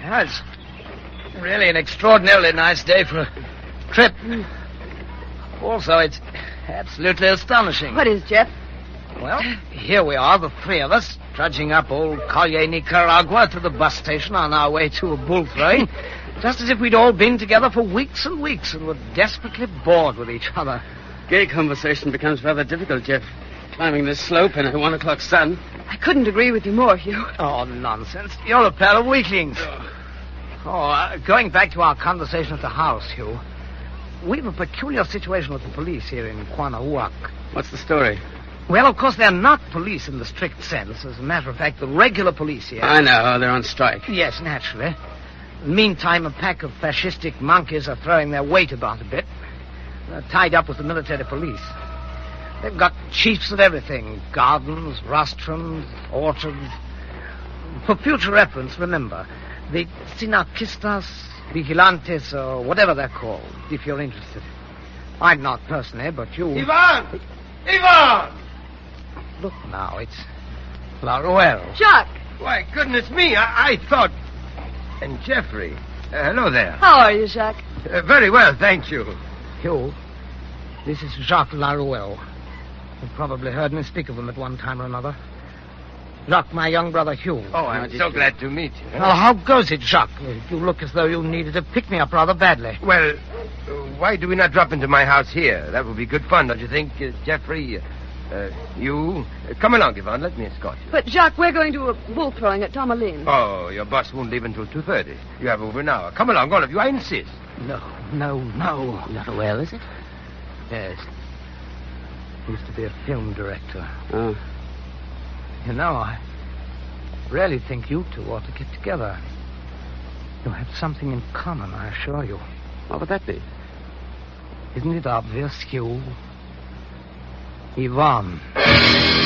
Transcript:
Yeah, it's really an extraordinarily nice day for a trip. Also, it's absolutely astonishing. What is, Jeff? Well, here we are, the three of us, trudging up old Calle Nicaragua to the bus station on our way to a bull throwing, just as if we'd all been together for weeks and weeks and were desperately bored with each other. Gay conversation becomes rather difficult, Jeff. Climbing this slope in a 1 o'clock sun. I couldn't agree with you more, Hugh. Oh, nonsense. You're a pair of weaklings. Going back to our conversation at the house, Hugh. We've a peculiar situation with the police here in Quanahuac. What's the story? Well, of course, they're not police in the strict sense. As a matter of fact, the regular police here... I know, they're on strike. Yes, naturally. Meantime, a pack of fascistic monkeys are throwing their weight about a bit. They're tied up with the military police. They've got chiefs of everything. Gardens, rostrums, orchards. For future reference, remember, the Sinarquistas, Vigilantes, or whatever they're called, if you're interested. I'm not personally, but you... Ivan! Ivan! Look now, it's Laruelle. Jacques! Why, goodness me, I thought... And Jeffrey. Hello there. How are you, Jacques? Very well, thank you. Hugh, this is Jacques Laruelle. You've probably heard me speak of him at one time or another. Jacques, my young brother Hugh. Oh, I'm so glad to meet you. Now, how goes it, Jacques? You look as though you needed a pick-me-up rather badly. Well, why do we not drop into my house here? That would be good fun, don't you think, Jeffrey? You? Come along, Yvonne. Let me escort you. But, Jacques, we're going to a bull throwing at Tomalin. Oh, your boss won't leave until 2:30. You have over an hour. Come along, all of you. I insist. No. Laruelle, is it? Yes. Used to be a film director. Oh. You know, I really think you two ought to get together. You have something in common, I assure you. What would that be? Isn't it obvious, Hugh? Yvonne.